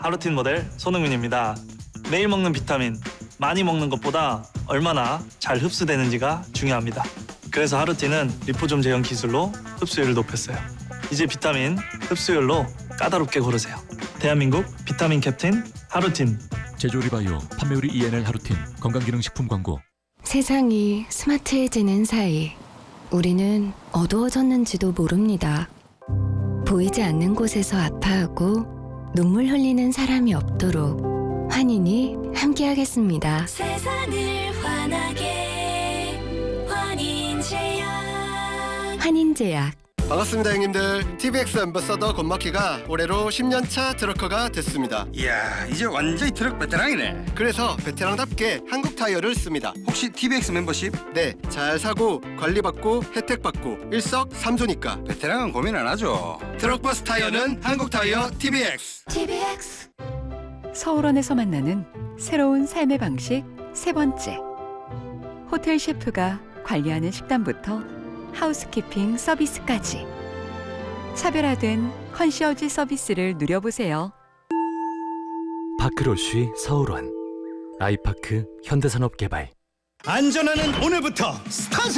하루틴 모델 손흥민입니다. 매일 먹는 비타민, 많이 먹는 것보다 얼마나 잘 흡수되는지가 중요합니다. 그래서 하루틴은 리포좀 제형 기술로 흡수율을 높였어요. 이제 비타민 흡수율로 까다롭게 고르세요. 대한민국 비타민 캡틴 하루틴. 제조리바이오 판매우리 ENL 하루틴 건강기능식품 광고. 세상이 스마트해지는 사이 우리는 어두워졌는지도 모릅니다. 보이지 않는 곳에서 아파하고 눈물 흘리는 사람이 없도록 환인이 함께하겠습니다. 세상을 환하게 환인제약. 환인제약. 반갑습니다 형님들. TVX 앰버서더 권마키가 올해로 10년차 트럭커가 됐습니다. 이야, 이제 완전히 트럭 베테랑이네. 그래서 베테랑답게 한국 타이어를 씁니다. 혹시 TVX 멤버십? 네, 잘 사고 관리받고 혜택받고 일석삼조니까 베테랑은 고민 안 하죠. 트럭버스 타이어는 한국 타이어 TVX. TVX. 서울원에서 만나는 새로운 삶의 방식 세 번째. 호텔 셰프가 관리하는 식단부터 하우스키핑 서비스까지 차별화된 컨시어지 서비스를 누려보세요. 파크로쉬 서울원 아이파크 현대산업개발. 안전하는 오늘부터 스타트!